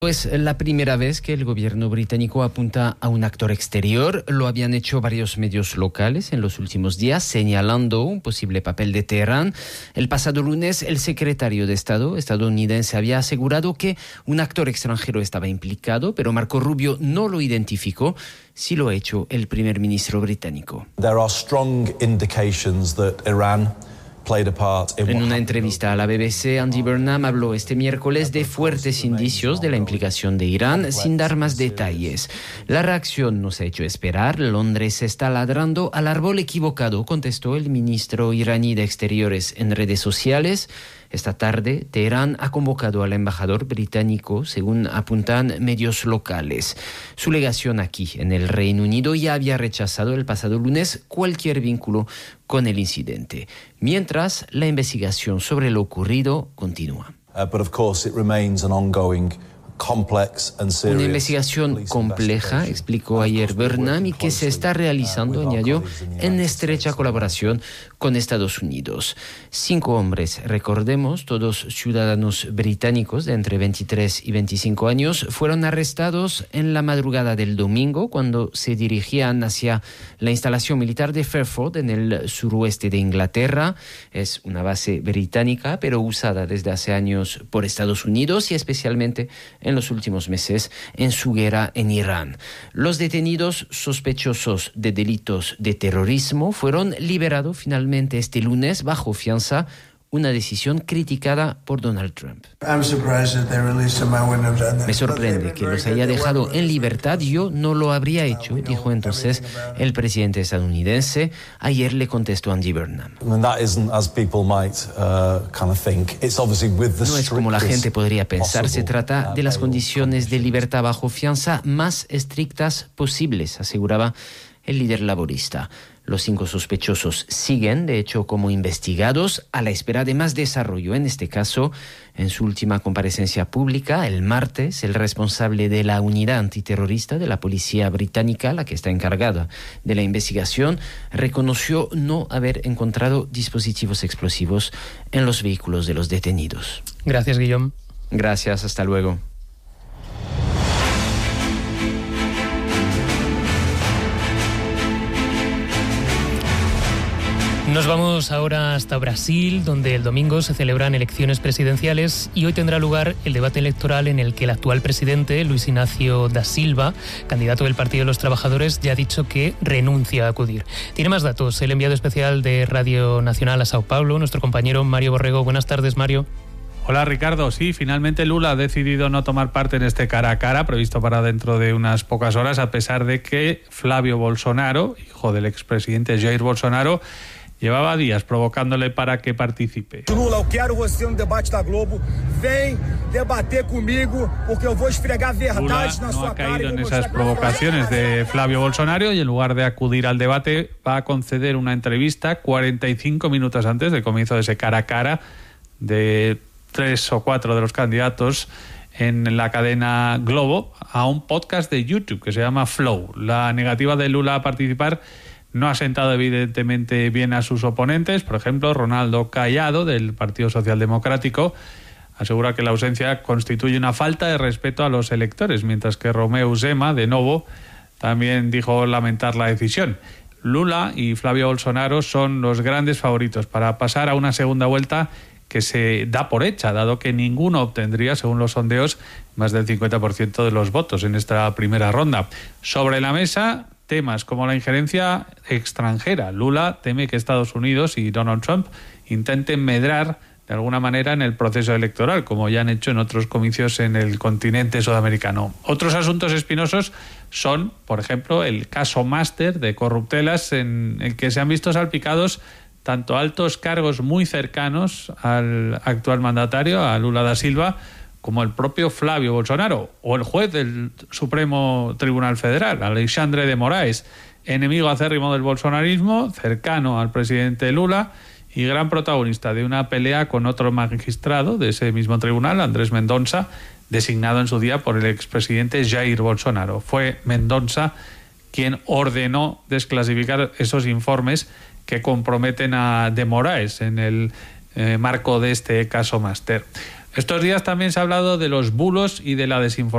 Es la primera vez que el gobierno británico apunta a un actor exterior. Lo habían hecho varios medios locales en los últimos días, señalando un posible papel de Teherán. El pasado lunes, el secretario de Estado estadounidense había asegurado que un actor extranjero estaba implicado, pero Marco Rubio no lo identificó. Sí lo ha hecho el primer ministro británico. There are strong indications that Iran En una entrevista a la BBC, Andy Burnham habló este miércoles de fuertes indicios de la implicación de Irán, sin dar más detalles. La reacción no se ha hecho esperar. Londres está ladrando al árbol equivocado, contestó el ministro iraní de Exteriores en redes sociales. Esta tarde, Teherán ha convocado al embajador británico, según apuntan medios locales. Su legación aquí, en el Reino Unido, ya había rechazado el pasado lunes cualquier vínculo con el incidente. Mientras, la investigación sobre lo ocurrido continúa. Una investigación compleja, explicó ayer Burnham, y que se está realizando, añadió, en estrecha colaboración con Estados Unidos. 5 hombres, recordemos, todos ciudadanos británicos de entre 23 y 25 años, fueron arrestados en la madrugada del domingo cuando se dirigían hacia la instalación militar de Fairford, en el suroeste de Inglaterra. Es una base británica, pero usada desde hace años por Estados Unidos y especialmente en los últimos meses en su guerra en Irán. Los detenidos sospechosos de delitos de terrorismo fueron liberados finalmente este lunes bajo fianza, una decisión criticada por Donald Trump. Me sorprende que los haya dejado en libertad. Yo no lo habría hecho, dijo entonces el presidente estadounidense. Ayer le contestó Andy Burnham. No es como la gente podría pensar. Se trata de las condiciones de libertad bajo fianza más estrictas posibles, aseguraba el líder laborista. Los 5 sospechosos siguen, de hecho, como investigados a la espera de más desarrollo. En este caso, en su última comparecencia pública, el martes, el responsable de la unidad antiterrorista de la policía británica, la que está encargada de la investigación, reconoció no haber encontrado dispositivos explosivos en los vehículos de los detenidos. Gracias, Guillaume. Gracias, hasta luego. Nos vamos ahora hasta Brasil, donde el domingo se celebran elecciones presidenciales y hoy tendrá lugar el debate electoral en el que el actual presidente, Luis Inácio da Silva, candidato del Partido de los Trabajadores, ya ha dicho que renuncia a acudir. Tiene más datos el enviado especial de Radio Nacional a Sao Paulo, nuestro compañero Mario Borrego. Buenas tardes, Mario. Hola, Ricardo. Sí, finalmente Lula ha decidido no tomar parte en este cara a cara previsto para dentro de unas pocas horas, a pesar de que Flávio Bolsonaro, hijo del expresidente Jair Bolsonaro, llevaba días provocándole para que participe. Lula, eu quero você no debate da Globo. Vem debater comigo porque eu vou esfregar verdades na sua cara. No ha caído en esas provocaciones de Flávio Bolsonaro y en lugar de acudir al debate va a conceder una entrevista 45 minutos antes del comienzo de ese cara a cara de 3 o 4 de los candidatos en la cadena Globo a un podcast de YouTube que se llama Flow. La negativa de Lula a participar no ha sentado evidentemente bien a sus oponentes. Por ejemplo, Ronaldo Caiado, del Partido Socialdemocrático, asegura que la ausencia constituye una falta de respeto a los electores, mientras que Romeu Zema, de Novo, también dijo lamentar la decisión. Lula y Flávio Bolsonaro son los grandes favoritos para pasar a una segunda vuelta que se da por hecha, dado que ninguno obtendría, según los sondeos, más del 50% de los votos en esta primera ronda. Sobre la mesa, temas como la injerencia extranjera. Lula teme que Estados Unidos y Donald Trump intenten medrar de alguna manera en el proceso electoral, como ya han hecho en otros comicios en el continente sudamericano. Otros asuntos espinosos son, por ejemplo, el caso Master de corruptelas, en el que se han visto salpicados tanto altos cargos muy cercanos al actual mandatario, a Lula da Silva, como el propio Flávio Bolsonaro, o el juez del Supremo Tribunal Federal, Alexandre de Moraes, enemigo acérrimo del bolsonarismo, cercano al presidente Lula y gran protagonista de una pelea con otro magistrado de ese mismo tribunal, Andrés Mendonça, designado en su día por el expresidente Jair Bolsonaro. Fue Mendonça quien ordenó desclasificar esos informes que comprometen a de Moraes en el marco de este caso Master. Estos días también se ha hablado de los bulos y de la desinformación